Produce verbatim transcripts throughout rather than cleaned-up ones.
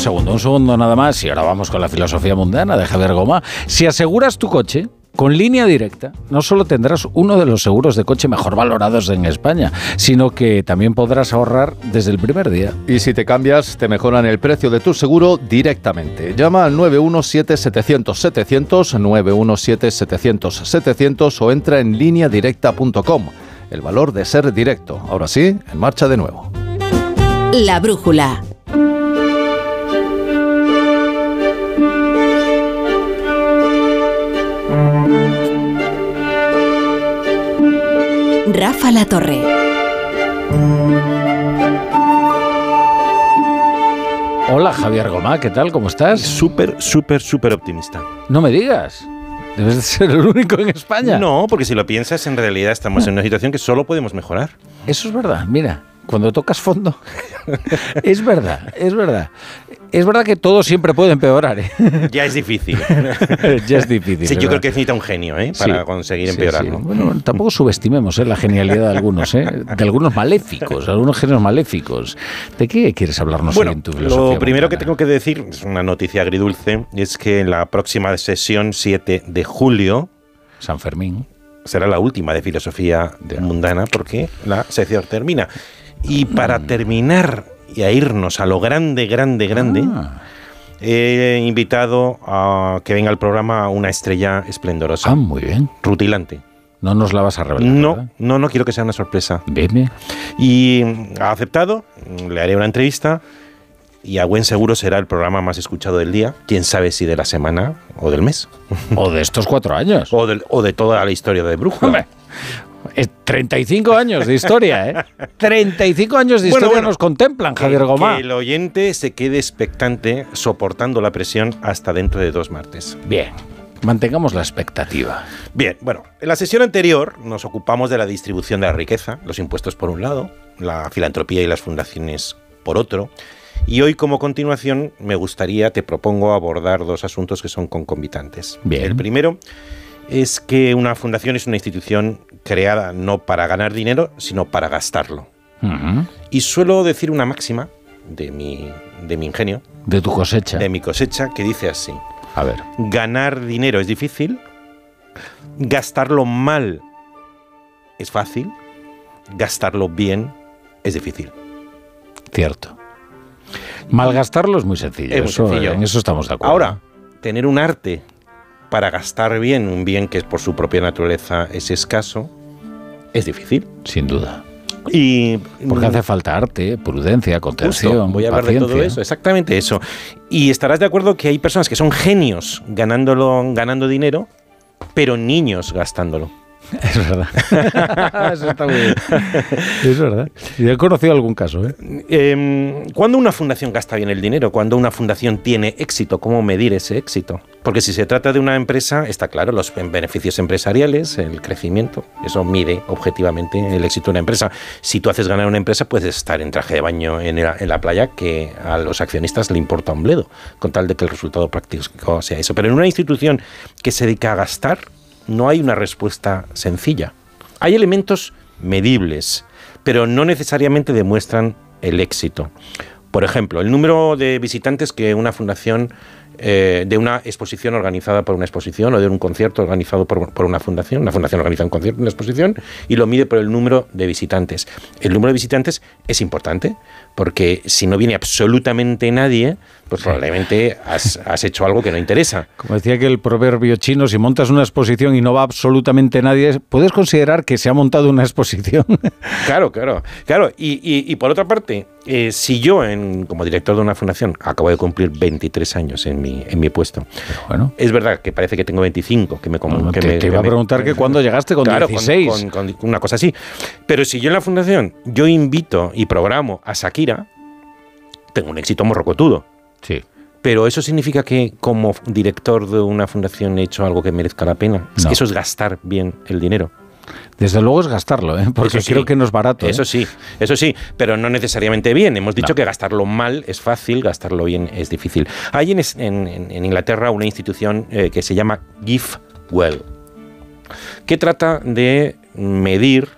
segundo, un segundo nada más, y ahora vamos con la filosofía mundana de Javier Gomá. Si aseguras tu coche con Línea Directa, no solo tendrás uno de los seguros de coche mejor valorados en España, sino que también podrás ahorrar desde el primer día. Y si te cambias, te mejoran el precio de tu seguro directamente. Llama al nueve uno siete setecientos setecientos, nueve uno siete setecientos setecientos o entra en línea directa punto com. El valor de ser directo. Ahora sí, en marcha de nuevo. La brújula. Rafa La Torre. Hola Javier Gomá, ¿qué tal? ¿Cómo estás? Súper, súper, súper optimista. No me digas. Debes de ser el único en España. No, porque si lo piensas, en realidad estamos en una situación que solo podemos mejorar. Eso es verdad, mira, cuando tocas fondo, es verdad, es verdad. Es verdad que todo siempre puede empeorar, ¿eh? Ya es difícil. Ya es difícil. Sí, yo ¿verdad? creo que necesita un genio, ¿eh? Para sí, conseguir sí, empeorarlo. Sí. Bueno, tampoco subestimemos, ¿eh? La genialidad de algunos, ¿eh? De algunos maléficos, algunos genios maléficos. ¿De qué quieres hablarnos bueno, hoy en tu filosofía? Lo primero mundana? que tengo que decir, es una noticia agridulce, es que en la próxima sesión, siete de julio, San Fermín, será la última de filosofía de mundana, porque la sección termina. Y para mm. terminar y a irnos a lo grande, grande, grande... Ah. He invitado a que venga al programa una estrella esplendorosa. Ah, muy bien. Rutilante. No nos la vas a revelar, No, ¿verdad? no, no quiero que sea una sorpresa. Veme. Y ha aceptado, le haré una entrevista y a buen seguro será el programa más escuchado del día. Quién sabe si de la semana o del mes. O de estos cuatro años. O de, o de toda la historia de Brújula. Hombre. Es treinta y cinco años de historia, ¿eh? treinta y cinco años de historia bueno, bueno, nos contemplan, Javier Gomá. Que el oyente se quede expectante, soportando la presión hasta dentro de dos martes. Bien, mantengamos la expectativa. Bien, bueno, en la sesión anterior nos ocupamos de la distribución de la riqueza, los impuestos por un lado, la filantropía y las fundaciones por otro. Y hoy, como continuación, me gustaría, te propongo abordar dos asuntos que son concomitantes. Bien. El primero es que una fundación es una institución creada no para ganar dinero, sino para gastarlo. Uh-huh. Y suelo decir una máxima de mi, de mi ingenio. De tu cosecha. De mi cosecha, que dice así. A ver. Ganar dinero es difícil, gastarlo mal es fácil, gastarlo bien es difícil. Cierto. Malgastarlo es muy sencillo. Es muy eso, sencillo. En eso estamos de acuerdo. Ahora, tener un arte para gastar bien, un bien que por su propia naturaleza es escaso, es difícil. Sin duda. Y porque hace falta arte, prudencia, contención, justo, voy a hablar paciencia. de todo eso, exactamente eso. Y estarás de acuerdo que hay personas que son genios ganándolo, ganando dinero, pero niños gastándolo. Es verdad. Eso está muy bien. Es verdad. Y he conocido algún caso, ¿eh? Eh, ¿Cuándo una fundación gasta bien el dinero? ¿Cuándo una fundación tiene éxito? ¿Cómo medir ese éxito? Porque si se trata de una empresa, está claro, los beneficios empresariales, el crecimiento, eso mide objetivamente el éxito de una empresa. Si tú haces ganar una empresa, puedes estar en traje de baño en la, en la playa, que a los accionistas le importa un bledo, con tal de que el resultado práctico sea eso. Pero en una institución que se dedica a gastar, no hay una respuesta sencilla. Hay elementos medibles, pero no necesariamente demuestran el éxito. Por ejemplo, el número de visitantes que una fundación, eh, de una exposición organizada por una exposición o de un concierto organizado por, por una fundación, una fundación organiza un concierto, una exposición, y lo mide por el número de visitantes. El número de visitantes es importante, porque si no viene absolutamente nadie, pues probablemente has, has hecho algo que no interesa. Como decía que el proverbio chino, si montas una exposición y no va absolutamente nadie, puedes considerar que se ha montado una exposición. Claro, claro, claro. Y, y, y por otra parte, eh, si yo, en, como director de una fundación, acabo de cumplir veintitrés años en mi, en mi puesto, pero bueno, es verdad que parece que tengo veinticinco, que me... Como, no, que te, me te iba que a preguntar me, que cuándo llegaste con claro, dieciséis. Con, con, con una cosa así. Pero si yo en la fundación, yo invito y programo a Shakira, tengo un éxito morrocotudo. Sí. Pero eso significa que como director de una fundación he hecho algo que merezca la pena. No. Eso es gastar bien el dinero. Desde luego es gastarlo, ¿eh? Porque sí, creo que no es barato. ¿eh? Eso sí, eso sí, pero no necesariamente bien. Hemos dicho no. que gastarlo mal es fácil, gastarlo bien es difícil. Hay en, en, en Inglaterra una institución eh, que se llama GiveWell, que trata de medir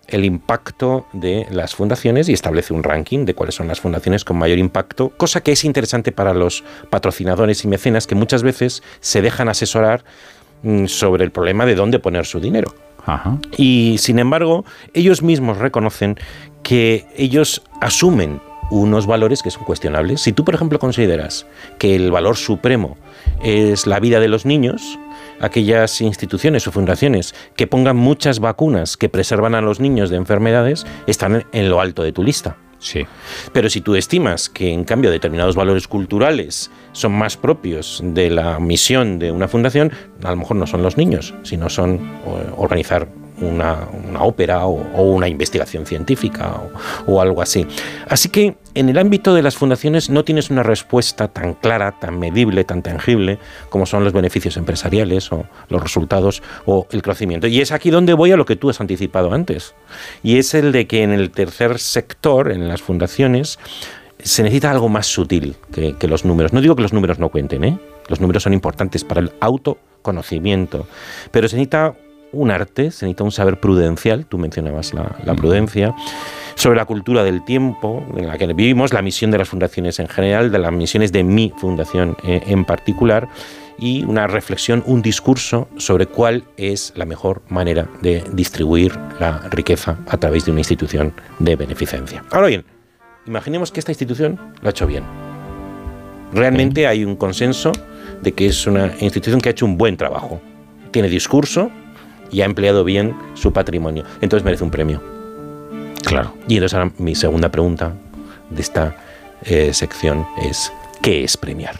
el impacto de las fundaciones y establece un ranking de cuáles son las fundaciones con mayor impacto, cosa que es interesante para los patrocinadores y mecenas que muchas veces se dejan asesorar mm, sobre el problema de dónde poner su dinero. Ajá. Y sin embargo, ellos mismos reconocen que ellos asumen unos valores que son cuestionables. Si tú, por ejemplo, consideras que el valor supremo es la vida de los niños, aquellas instituciones o fundaciones que pongan muchas vacunas que preservan a los niños de enfermedades están en lo alto de tu lista. Sí. Pero si tú estimas que, en cambio, determinados valores culturales son más propios de la misión de una fundación, a lo mejor no son los niños, sino son organizar una, una ópera o, o una investigación científica o, o algo así. Así que en el ámbito de las fundaciones no tienes una respuesta tan clara, tan medible, tan tangible como son los beneficios empresariales o los resultados o el crecimiento. Y es aquí donde voy a lo que tú has anticipado antes. Y es el de que en el tercer sector, en las fundaciones, se necesita algo más sutil que, que los números. No digo que los números no cuenten, ¿eh? Los números son importantes para el autoconocimiento, pero se necesita un arte, se necesita un saber prudencial, tú mencionabas la, la prudencia, sobre la cultura del tiempo en la que vivimos, la misión de las fundaciones en general, de las misiones de mi fundación eh, en particular, y una reflexión, un discurso sobre cuál es la mejor manera de distribuir la riqueza a través de una institución de beneficencia. Ahora bien, imaginemos que esta institución lo ha hecho bien. Realmente hay un consenso de que es una institución que ha hecho un buen trabajo. Tiene discurso y ha empleado bien su patrimonio. Entonces merece un premio. Claro. Y entonces ahora mi segunda pregunta de esta eh, sección es, ¿qué es premiar?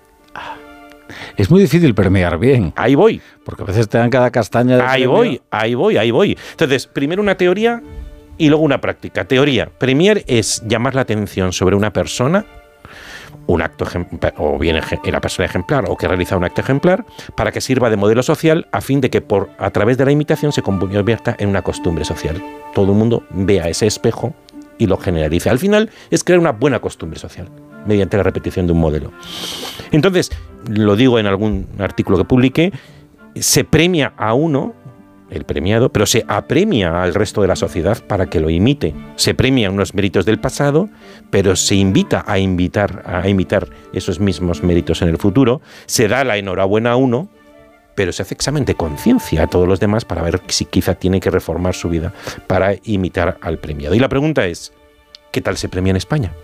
Es muy difícil premiar bien. Ahí voy. Porque a veces te dan cada castaña de Ahí premio. voy, ahí voy, ahí voy. Entonces, primero una teoría y luego una práctica. Teoría. Premiar es llamar la atención sobre una persona, un acto ejemplar, o bien la persona ejemplar o que realiza un acto ejemplar, para que sirva de modelo social a fin de que por a través de la imitación se convierta en una costumbre social. Todo el mundo vea ese espejo y lo generalice. Al final es crear una buena costumbre social mediante la repetición de un modelo. Entonces, lo digo en algún artículo que publiqué, se premia a uno, el premiado, pero se apremia al resto de la sociedad para que lo imite. Se premian unos méritos del pasado, pero se invita a, invitar, a imitar esos mismos méritos en el futuro. Se da la enhorabuena a uno, pero se hace examen de conciencia a todos los demás para ver si quizá tiene que reformar su vida para imitar al premiado. Y la pregunta es, ¿qué tal se premia en España?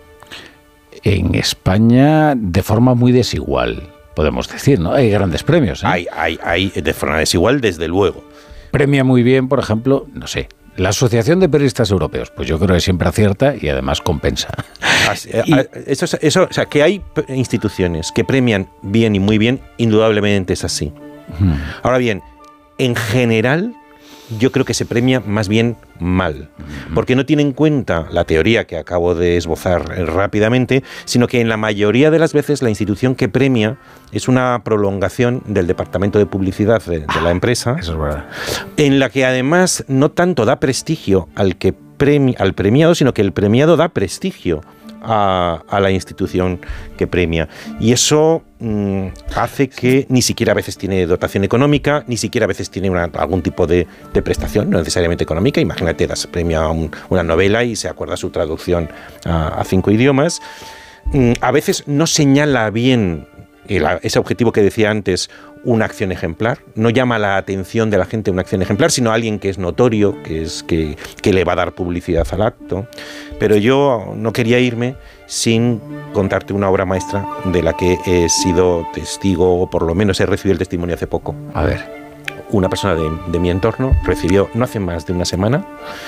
En España, de forma muy desigual, podemos decir, ¿no? Hay grandes premios, ¿eh? Hay, hay, hay de forma desigual, desde luego. Premia muy bien, por ejemplo, no sé, la Asociación de Periodistas Europeos, pues yo creo que siempre acierta y además compensa. Así, y, eso, eso, o sea, que hay instituciones que premian bien y muy bien, indudablemente es así. Hmm. Ahora bien, en general, yo creo que se premia más bien mal, porque no tiene en cuenta la teoría que acabo de esbozar rápidamente, sino que en la mayoría de las veces la institución que premia es una prolongación del departamento de publicidad de, de la empresa, eso es verdad, en la que además no tanto da prestigio al, que premi, al premiado, sino que el premiado da prestigio A, a la institución que premia. Y eso mmm, hace que ni siquiera a veces tiene dotación económica, ni siquiera a veces tiene una, algún tipo de, de prestación, no necesariamente económica. Imagínate, das premio a un, una novela y se acuerda su traducción a, a cinco idiomas. Mm, a veces no señala bien el, ese objetivo que decía antes, una acción ejemplar. No llama la atención de la gente una acción ejemplar, sino alguien que es notorio, que, es, que, que le va a dar publicidad al acto. Pero yo no quería irme sin contarte una obra maestra de la que he sido testigo, o por lo menos he recibido el testimonio hace poco. A ver. Una persona de, de mi entorno recibió, no hace más de una semana,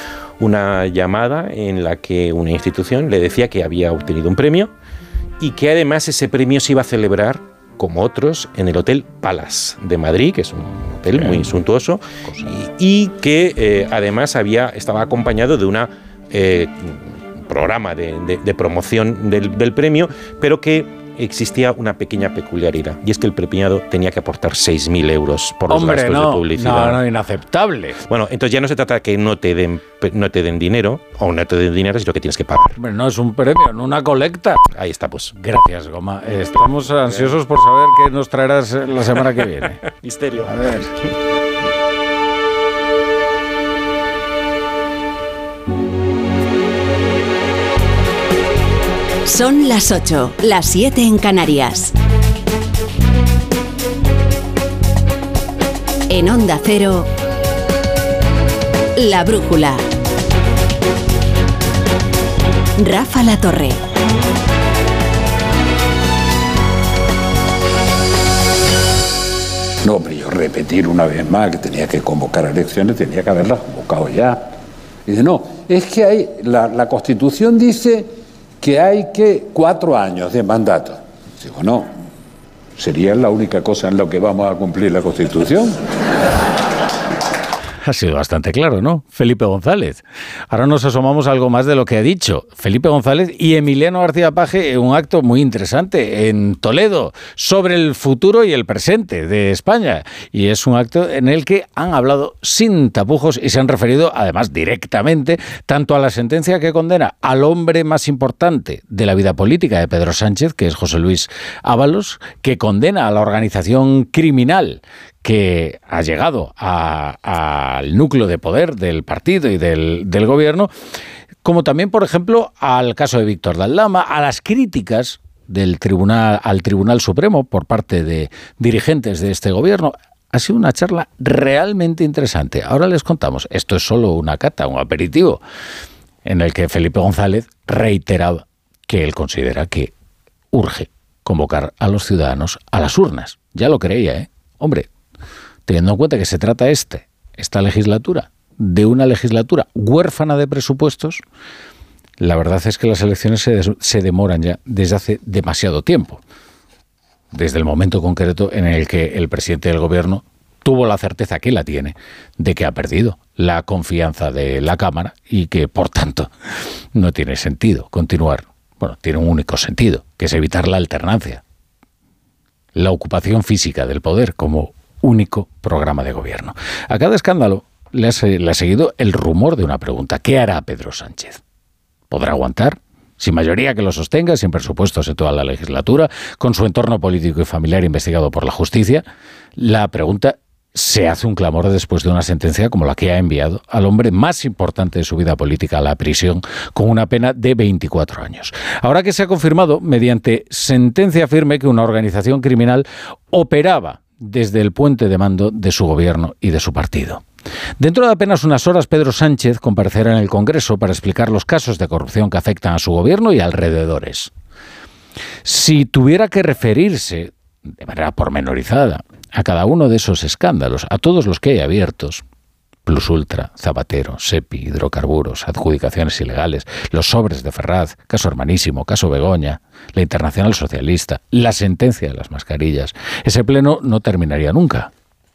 una llamada en la que una institución le decía que había obtenido un premio y que además ese premio se iba a celebrar, como otros, en el Hotel Palace de Madrid, que es un hotel Bien. muy suntuoso, y, y que eh, además había, estaba acompañado de una eh, programa de, de, de promoción del, del premio, pero que existía una pequeña peculiaridad, y es que el premiado tenía que aportar seis mil euros por los Hombre, gastos no, de publicidad. No, no, inaceptable. Bueno, entonces ya no se trata de que no te den, no te den dinero, o no te den dinero, sino que tienes que pagar. Hombre, no es un premio, no una colecta. Ahí está, pues. Gracias, Goma. Estamos ansiosos por saber qué nos traerás la semana que viene. Misterio. A ver. Son las ocho, las siete en Canarias. En Onda Cero, La Brújula. Rafa La Torre. No, pero yo repetir una vez más que tenía que convocar elecciones, tenía que haberlas convocado ya. Y dice, no, es que hay, la, la Constitución dice que hay que cuatro años de mandato. Digo, no, sería la única cosa en la que vamos a cumplir la Constitución. Ha sido bastante claro, ¿no? Felipe González. Ahora nos asomamos a algo más de lo que ha dicho Felipe González y Emiliano García Paje en un acto muy interesante en Toledo sobre el futuro y el presente de España. Y es un acto en el que han hablado sin tapujos y se han referido, además, directamente, tanto a la sentencia que condena al hombre más importante de la vida política de Pedro Sánchez, que es José Luis Ábalos, que condena a la organización criminal que ha llegado al núcleo de poder del partido y del, del gobierno, como también, por ejemplo, al caso de Víctor Daldama, a las críticas del tribunal, al Tribunal Supremo por parte de dirigentes de este gobierno. Ha sido una charla realmente interesante. Ahora les contamos. Esto es solo una cata, un aperitivo, en el que Felipe González reiteraba que él considera que urge convocar a los ciudadanos a las urnas. Ya lo creía, ¿eh? Hombre, teniendo en cuenta que se trata este, esta legislatura, de una legislatura huérfana de presupuestos, la verdad es que las elecciones se, des, se demoran ya desde hace demasiado tiempo. Desde el momento concreto en el que el presidente del gobierno tuvo la certeza, que la tiene, de que ha perdido la confianza de la Cámara y que, por tanto, no tiene sentido continuar. Bueno, tiene un único sentido, que es evitar la alternancia, la ocupación física del poder como único programa de gobierno. A cada escándalo le ha, le ha seguido el rumor de una pregunta. ¿Qué hará Pedro Sánchez? ¿Podrá aguantar? Sin mayoría que lo sostenga, sin presupuestos en toda la legislatura, con su entorno político y familiar investigado por la justicia. La pregunta se hace un clamor después de una sentencia como la que ha enviado al hombre más importante de su vida política a la prisión, con una pena de veinticuatro años. Ahora que se ha confirmado, mediante sentencia firme, que una organización criminal operaba desde el puente de mando de su gobierno y de su partido. Dentro de apenas unas horas, Pedro Sánchez comparecerá en el Congreso para explicar los casos de corrupción que afectan a su gobierno y alrededores. Si tuviera que referirse de manera pormenorizada a cada uno de esos escándalos, a todos los que hay abiertos, Plus Ultra, Zapatero, SEPI, hidrocarburos, adjudicaciones ilegales, los sobres de Ferraz, caso Hermanísimo, caso Begoña, la Internacional Socialista, la sentencia de las mascarillas, ese pleno no terminaría nunca.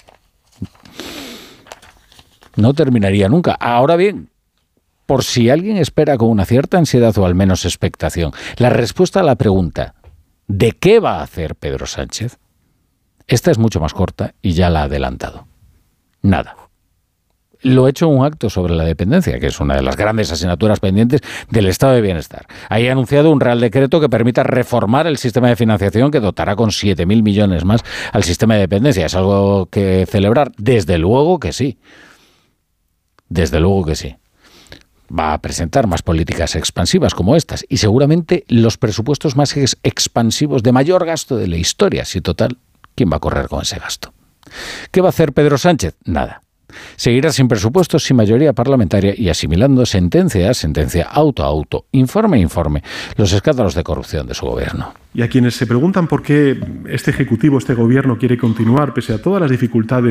No terminaría nunca. Ahora bien, por si alguien espera con una cierta ansiedad o al menos expectación, la respuesta a la pregunta ¿de qué va a hacer Pedro Sánchez? Esta es mucho más corta y ya la ha adelantado. Nada. Lo he hecho en un acto sobre la dependencia, que es una de las grandes asignaturas pendientes del estado de bienestar. Ahí ha anunciado un real decreto que permita reformar el sistema de financiación, que dotará con siete mil millones más al sistema de dependencia. ¿Es algo que celebrar? Desde luego que sí. Desde luego que sí. Va a presentar más políticas expansivas como estas y seguramente los presupuestos más ex- expansivos de mayor gasto de la historia. Si total, ¿quién va a correr con ese gasto? ¿Qué va a hacer Pedro Sánchez? Nada. Seguirá sin presupuestos, sin mayoría parlamentaria y asimilando sentencia a sentencia, auto a auto, informe a informe, los escándalos de corrupción de su gobierno. Y a quienes se preguntan por qué este Ejecutivo, este Gobierno quiere continuar pese a todas las dificultades